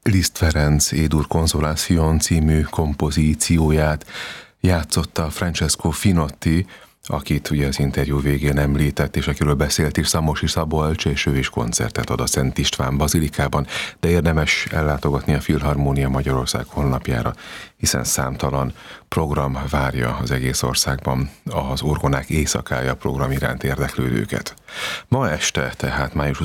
Liszt Ferenc Édur Consolation című kompozícióját játszotta Francesco Finotti, akit ugye az interjú végén említett, és akiről beszélt is Szamosi Szabolcs, és ő is koncertet ad a Szent István bazilikában, de érdemes ellátogatni a Filharmónia Magyarország honlapjára, hiszen számtalan program várja az egész országban az Orgonák éjszakája program iránt érdeklődőket. Ma este, tehát május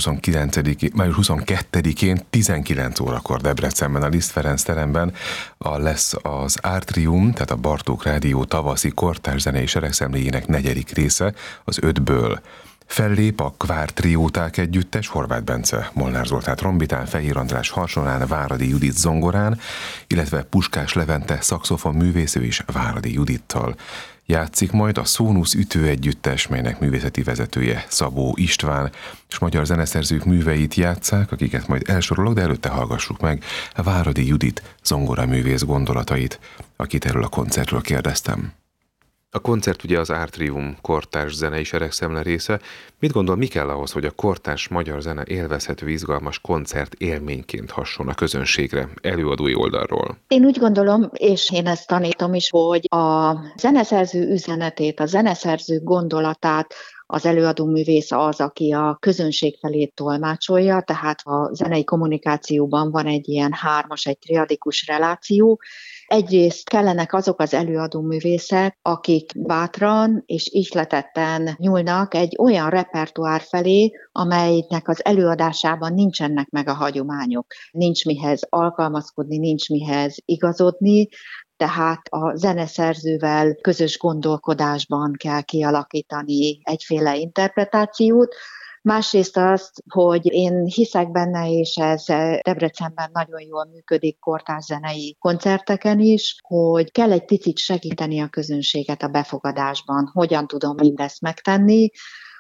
22-én 19 órakor Debrecenben a Liszt Ferenc teremben lesz az Artrium, tehát a Bartók Rádió tavaszi kortárs zenei seregszemléjének 4. része, az 5-ből. Fellép a Kvártrióták együttes, Horváth Bence Molnár Zoltán trombitán, Fehér András harsonán, Váradi Judit zongorán, illetve Puskás Levente szaxofon művésző is Váradi Judittal. Játszik majd a Szónusz ütő együttes, melynek művészeti vezetője Szabó István, és magyar zeneszerzők műveit játsszák, akiket majd elsorolok, de előtte hallgassuk meg Váradi Judit zongoraművész gondolatait, akit erről a koncertről kérdeztem. A koncert ugye az Artrium kortárs zenei seregszemle része. Mit gondol, mi kell ahhoz, hogy a kortárs magyar zene élvezhető, izgalmas koncert élményként hasson a közönségre előadói oldalról? Én úgy gondolom, és én ezt tanítom is, hogy a zeneszerző üzenetét, a zeneszerző gondolatát az előadó művész az, aki a közönség felé tolmácsolja, tehát a zenei kommunikációban van egy ilyen hármas, egy triadikus reláció. Egyrészt kellenek azok az előadó művészek, akik bátran és ihletetten nyúlnak egy olyan repertoár felé, amelynek az előadásában nincsenek meg a hagyományok. Nincs mihez alkalmazkodni, nincs mihez igazodni, tehát a zeneszerzővel közös gondolkodásban kell kialakítani egyféle interpretációt. Másrészt azt, hogy én hiszek benne, és ez Debrecenben nagyon jól működik kortárs zenei koncerteken is, hogy kell egy picit segíteni a közönséget a befogadásban, hogyan tudom mindezt megtenni,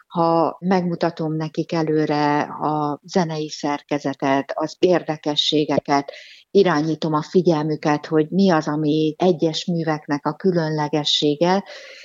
ha megmutatom nekik előre a zenei szerkezetet, az érdekességeket, irányítom a figyelmüket, hogy mi az, ami egyes műveknek a különlegessége,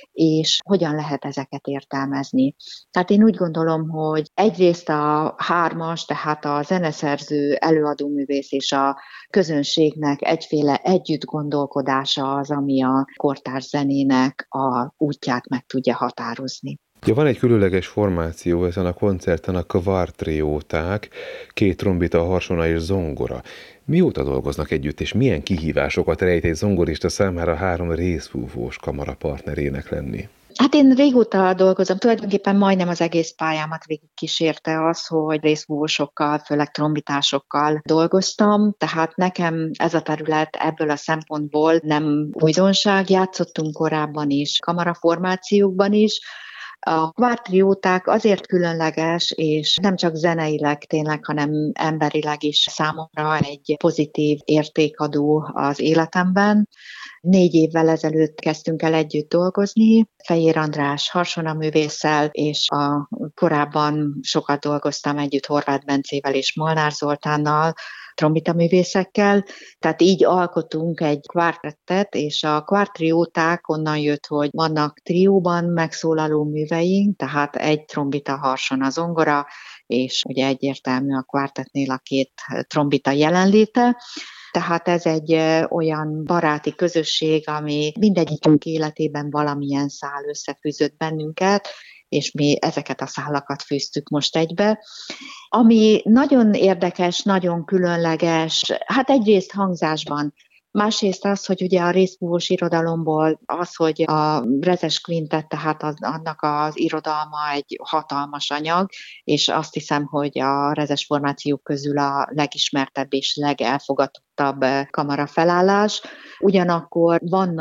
és hogyan lehet ezeket értelmezni. Tehát én úgy gondolom, hogy egyrészt a hármas, tehát a zeneszerző, előadóművész és a közönségnek egyféle együttgondolkodása az, ami a kortárs zenének a útját meg tudja határozni. Ja, van egy különleges formáció ezen a koncerten, a Kvártrióták, 2 trombita, harsona és zongora. Mióta dolgoznak együtt, és milyen kihívásokat rejt egy zongorista számára 3 részfúvós kamara partnerének lenni? Hát én régóta dolgozom, tulajdonképpen majdnem az egész pályámat végig kísérte az, hogy részfúvósokkal, főleg trombitásokkal dolgoztam, tehát nekem ez a terület ebből a szempontból nem újdonság, játszottunk korábban is, kamaraformációkban is. A kvártrióták azért különleges, és nem csak zeneileg tényleg, hanem emberileg is számomra egy pozitív értékadó az életemben. 4 évvel ezelőtt kezdtünk el együtt dolgozni, Fehér András harsonaművésszel, és korábban sokat dolgoztam együtt Horváth Bencével és Molnár Zoltánnal, trombitaművészekkel, tehát így alkotunk egy kvártettet, és a kvártrióták onnan jött, hogy vannak trióban megszólaló műveink, tehát egy trombita, harsona, zongora, és ugye egyértelmű a kvártetnél a 2 trombita jelenléte. Tehát ez egy olyan baráti közösség, ami mindegyikünk életében valamilyen szál összefűzött bennünket, és mi ezeket a szálakat fűztük most egybe. Ami nagyon érdekes, nagyon különleges, hát egyrészt hangzásban, másrészt az, hogy ugye a részfúvós irodalomból az, hogy a Rezes Quintet, tehát annak az irodalma egy hatalmas anyag, és azt hiszem, hogy a Rezes formációk közül a legismertebb és legelfogadottabb kamarafelállás. Ugyanakkor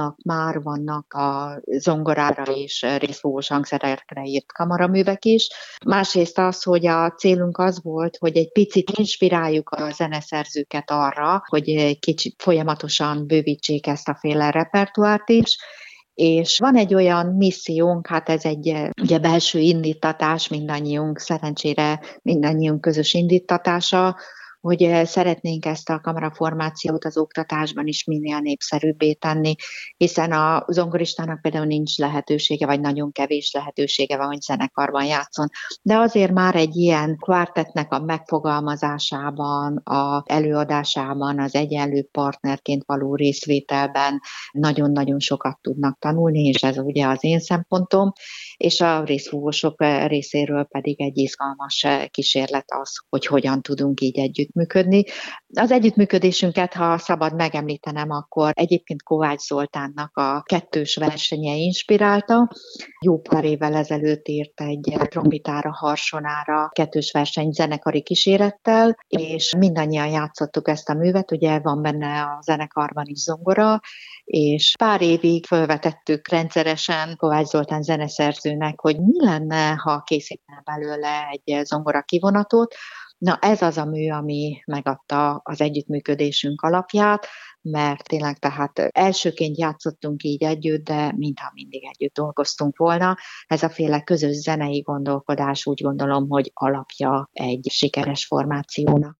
vannak a zongorára és részfúvós hangszerekre írt kamaraművek is. Másrészt az, hogy a célunk az volt, hogy egy picit inspiráljuk a zeneszerzőket arra, hogy egy kicsit folyamatosan bővítsék ezt a féle repertoárt is, és van egy olyan missziónk, hát ez egy ugye belső indítatás, szerencsére mindannyiunk közös indítatása, hogy szeretnénk ezt a kamaraformációt az oktatásban is minél népszerűbbé tenni, hiszen a zongoristának például nincs lehetősége, vagy nagyon kevés lehetősége van, hogy zenekarban játszon. De azért már egy ilyen kvártettnek a megfogalmazásában, a előadásában, az egyenlő partnerként való részvételben nagyon-nagyon sokat tudnak tanulni, és ez ugye az én szempontom, és a részfúvósok részéről pedig egy izgalmas kísérlet az, hogy hogyan tudunk így együttműködni. Az együttműködésünket, ha szabad megemlítenem, akkor egyébként Kovács Zoltánnak a kettős versenye inspirálta. Jó pár évvel ezelőtt írt egy trombitára, harsonára kettős verseny zenekari kísérettel, és mindannyian játszottuk ezt a művet, ugye van benne a zenekarban is zongora, és pár évig felvetettük rendszeresen Kovács Zoltán zeneszerzőnek, hogy mi lenne, ha készítene belőle egy zongora kivonatot. Na ez az a mű, ami megadta az együttműködésünk alapját, mert tényleg tehát elsőként játszottunk így együtt, de mintha mindig együtt dolgoztunk volna. Ez a féle közös zenei gondolkodás úgy gondolom, hogy alapja egy sikeres formációnak.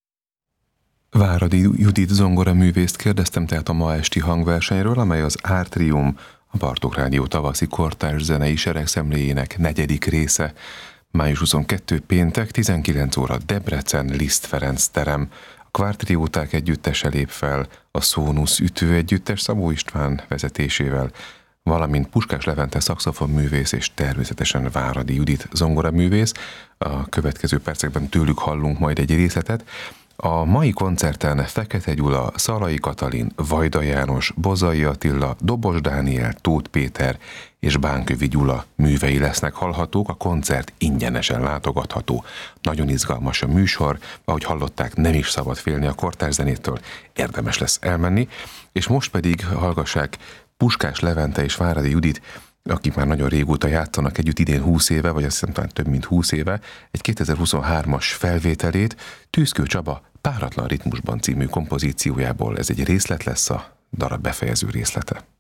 Váradi Judit zongoraművészt kérdeztem tehát a ma esti hangversenyről, amely az Artrium, a Bartók Rádió tavaszi kortárs zenei seregszemléjének 4. része. Május 22. péntek, 19 óra Debrecen, Liszt Ferenc terem. A kvártrióták együttese lép fel, a Szónusz ütőegyüttes Szabó István vezetésével, valamint Puskás Levente szaxofonművész és természetesen Váradi Judit zongoraművész. A következő percekben tőlük hallunk majd egy részletet. A mai koncerten Fekete Gyula, Szalai Katalin, Vajda János, Bozai Attila, Dobos Dániel, Tóth Péter és Bánkövi Gyula művei lesznek hallhatók, a koncert ingyenesen látogatható. Nagyon izgalmas a műsor, ahogy hallották, nem is szabad félni a kortárszenétől, érdemes lesz elmenni, és most pedig hallgassák Puskás Levente és Váradi Judit, akik már nagyon régóta játszanak együtt, idén 20 éve, vagy azt hiszem talán több mint 20 éve, egy 2023-as felvételét, Tűzkő Csaba Páratlan ritmusban című kompozíciójából. Ez egy részlet lesz, a darab befejező részlete.